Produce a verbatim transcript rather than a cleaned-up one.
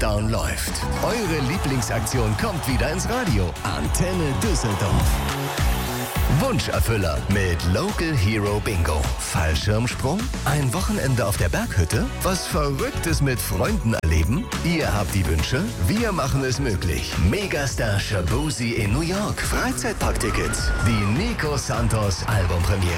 Countdown läuft. Eure Lieblingsaktion kommt wieder ins Radio. Antenne Düsseldorf. Wunscherfüller mit Local Hero Bingo. Fallschirmsprung? Ein Wochenende auf der Berghütte? Was Verrücktes mit Freunden erleben? Ihr habt die Wünsche, wir machen es möglich. Megastar Shaboozey in New York. Freizeitparktickets. Die Nico Santos Albumpremiere.